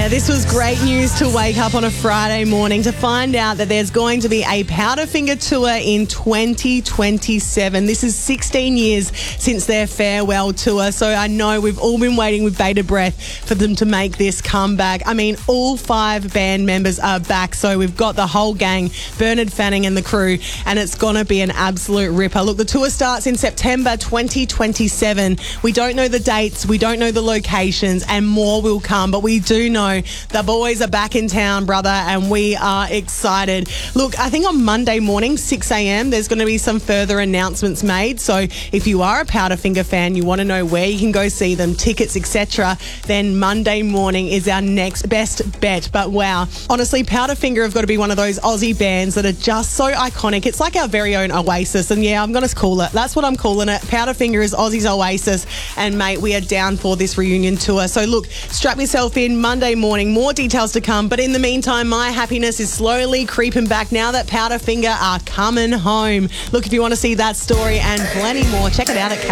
Yeah, this was great news to wake up on a Friday morning to find out that there's going to be a Powderfinger tour in 2027. This is 16 years since their farewell tour, so I know we've all been waiting with bated breath for them to make this comeback. I mean, all 5 band members are back, so we've got the whole gang, Bernard Fanning and the crew, and it's going to be an absolute ripper. Look, the tour starts in September 2027. We don't know the dates, we don't know the locations, and more will come, but we do know the boys are back in town, brother, and we are excited. Look, I think on Monday morning, 6 a.m, there's going to be some further announcements made. So if you are a Powderfinger fan, you want to know where you can go see them, tickets, etc., then Monday morning is our next best bet. But wow, honestly, Powderfinger have got to be one of those Aussie bands that are just so iconic. It's like our very own Oasis. And yeah, I'm going to call it. That's what I'm calling it. Powderfinger is Aussie's Oasis. And mate, we are down for this reunion tour. So look, strap yourself in Monday morning. More details to come. But in the meantime, my happiness is slowly creeping back now that Powderfinger are coming home. Look, if you want to see that story and plenty more, check it out at